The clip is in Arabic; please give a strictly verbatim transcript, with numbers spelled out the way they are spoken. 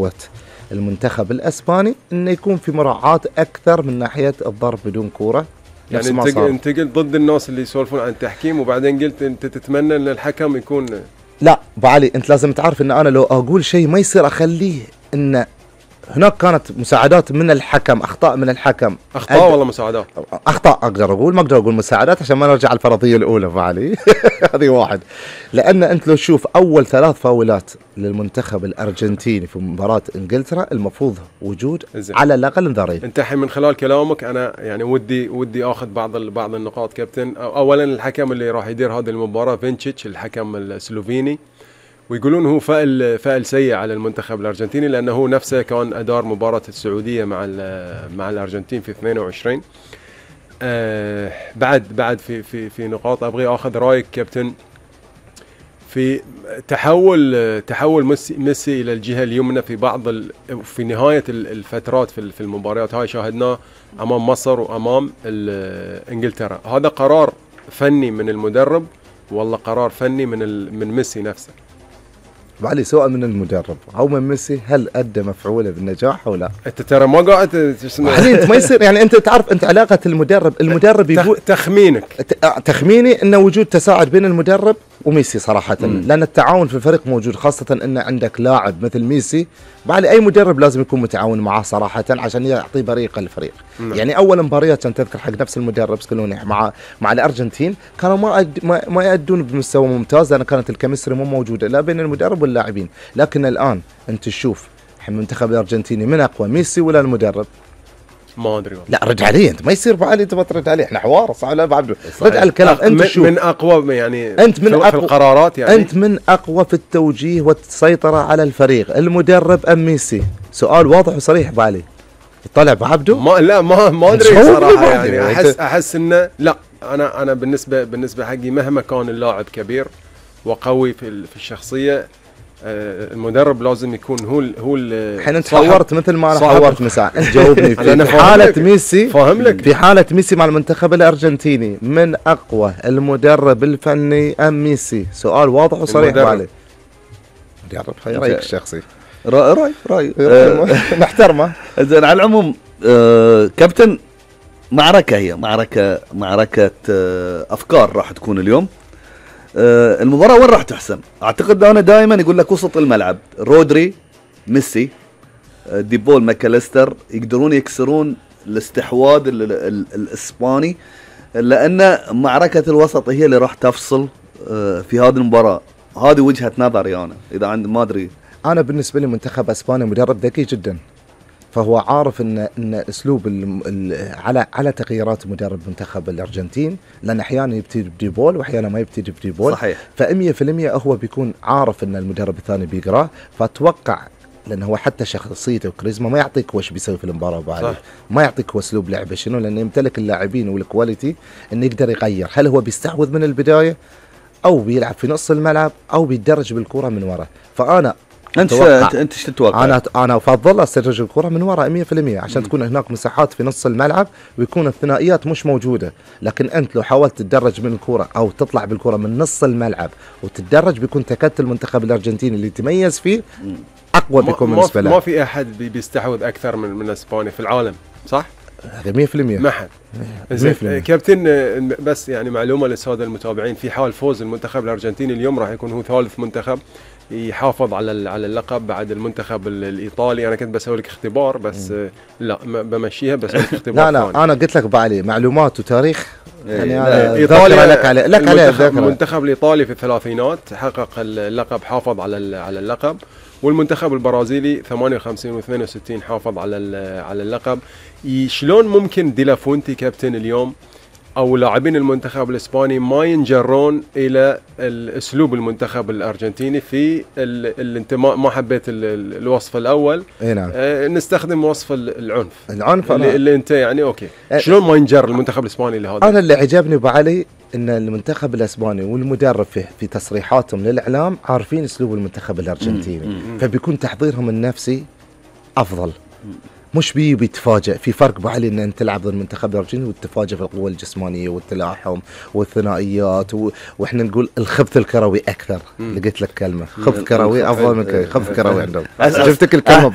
قوة المنتخب الاسباني انه يكون في مراعاة اكثر من ناحية الضرب بدون كورة. يعني انت انت قلت ضد الناس اللي يسولفون عن التحكيم، وبعدين قلت انت تتمنى ان الحكم يكون. لا ابو علي، انت لازم تعرف ان انا لو اقول شيء ما يصير اخليه ان هناك كانت مساعدات من الحكم، اخطاء من الحكم. اخطاء ولا مساعدات؟ اخطاء اقدر اقول، ما اقدر اقول مساعدات عشان ما نرجع الفرضيه الاولى ابو علي. هذه واحد. لان انت لو تشوف اول ثلاث فاولات للمنتخب الارجنتيني في مباراه انجلترا المفروض وجود إزاي. على الاقل انذارين. انت الحين من خلال كلامك انا يعني ودي ودي اخذ بعض بعض النقاط كابتن. اولا الحكم اللي راح يدير هذه المباراه فينتشيتش، الحكم السلوفيني، ويقولون هو فائل فائل سيء على المنتخب الارجنتيني، لانه هو نفسه كان ادار مباراه السعوديه مع مع الارجنتين في اثنين وعشرين. آه بعد بعد في في في نقاط ابغي اخذ رايك كابتن في تحول تحول ميسي ميسي الى الجهه اليمنى في بعض في نهايه الفترات في في المباريات هاي. شاهدناه امام مصر وامام انجلترا. هذا قرار فني من المدرب والله قرار فني من من ميسي نفسه؟ بعلي سواء من المدرب او من ميسي، هل ادى مفعوله بالنجاح او لا؟ انت ترى ما قاعد تسمع. انت ما يصير يعني، انت تعرف انت علاقه المدرب المدرب يقول تخمينك تخميني انه وجود تساعد بين المدرب وميسي صراحه. مم. لان التعاون في الفريق موجود، خاصه ان عندك لاعب مثل ميسي. بعد اي مدرب لازم يكون متعاون معاه صراحه عشان يعطي بريق الفريق. مم. يعني اول مباريات كان تذكر حق نفس المدرب سكالوني مع مع الارجنتين كانوا ما أد... ما, ما يأدون بمستوى ممتاز، لان كانت الكيمستري مو موجوده لا بين المدرب واللاعبين. لكن الان انت تشوف المنتخب الارجنتيني من اقوى، ميسي ولا المدرب؟ ما ادري والله. لا رد علي انت، ما يصير بعلي انت ترد علي، احنا حوار صح ولا بعد رد على الكلام. انت من, شوف من اقوى يعني انت من في, أقوى في القرارات يعني. انت من اقوى في التوجيه والسيطره على الفريق، المدرب ام ميسي؟ سؤال واضح وصريح بعلي. طلع بعبده؟ ما لا ما ما ادري صراحه يعني. احس احس انه لا، انا انا بالنسبه بالنسبه حقي مهما كان اللاعب كبير وقوي في في الشخصيه، المدرب لازم يكون هو هو الحين انت حورت مثل ما انا حورت مساء. انت جاوبني في حاله ميسي، فاهم لك في حاله ميسي مع المنتخب الارجنتيني من اقوى، المدرب الفني ام ميسي؟ سؤال واضح وصريح بالي. مدرب رايك الشخصي. راي راي راي نحترمه. زين على العموم آه كابتن، معركه هي معركه معركه آه افكار راح تكون اليوم. آه المباراة وين راح تحسم؟ اعتقد انا دائما يقول لك وسط الملعب، رودري، ميسي، آه ديبول، ماكاليستر يقدرون يكسرون الاستحواذ ال ال ال الاسباني، لان معركة الوسط هي اللي راح تفصل آه في هذه المباراة. هذه وجهة نظري انا، اذا عند ما ادري. انا بالنسبة لي منتخب اسبانيا مدرب ذكي جدا، فهو عارف ان ان اسلوب على على تغييرات مدرب منتخب الارجنتين، لان احيانا يبتدي بديبول واحيانا ما يبتدي بديبول. صحيح. فمية في المية هو بيكون عارف ان المدرب الثاني بيقراه، فاتوقع لانه هو حتى شخصيته وكاريزما ما يعطيك وش بيسوي في المباراه بعد، ما يعطيك هو اسلوب لعبه شنو، لانه يمتلك اللاعبين والكواليتي انه يقدر يغير. هل هو بيستحوذ من البدايه او بيلعب في نص الملعب او بيدرج بالكره من ورا؟ فانا انت انت انت ايش تتوقع؟ انا انا افضل استدرج الكره من وراء مية في المية عشان م. تكون هناك مساحات في نص الملعب ويكون الثنائيات مش موجوده. لكن انت لو حاولت تتدرج من الكره او تطلع بالكره من نص الملعب وتتدرج، بيكون تكتل المنتخب الارجنتيني اللي يتميز فيه اقوى بيكون بالنسبه له. ما في احد بيستحوذ اكثر من من اسبانيا في العالم، صح؟ مية في المية ما حد. زين كابتن، بس يعني معلومه للساده المتابعين، في حال فوز المنتخب الارجنتيني اليوم راح يكون هو ثالث منتخب يحافظ على على اللقب بعد المنتخب الايطالي. انا كنت بسوي لك اختبار بس م. لا بمشيها، بس اختبار. لا لا ثاني. انا قلت لك بعلي معلومات وتاريخ يعني انا ايطاليا لك على لك على المنتخب الايطالي في الثلاثينات حقق اللقب، حافظ على على اللقب، والمنتخب البرازيلي ثمانية وخمسين واثنين وستين حافظ على على اللقب. شلون ممكن دي لا فونتي كابتن اليوم او لاعبين المنتخب الاسباني ما ينجرون الى الاسلوب المنتخب الارجنتيني في ال انت ما حبيت الوصف الاول؟ اي نعم. آه نستخدم وصف العنف العنف اللي, اللي انت يعني اوكي. شلون ما ينجر المنتخب الاسباني لهذا؟ انا اللي عجبني ابو علي ان المنتخب الاسباني والمدرب في, في تصريحاتهم للاعلام عارفين اسلوب المنتخب الارجنتيني، مم. مم. فبيكون تحضيرهم النفسي افضل. مم. مش بي بيتفاجئ. في فرق بعلي ان انت تلعب ضد المنتخب الارجنتيني وتتفاجئ في القوه الجسمانيه والتلاحم والثنائيات و... واحنا نقول الخبث الكروي اكثر. لقيت لك كلمه خبث كروي افضل من خبث كروي عندهم. شفتك الكلمه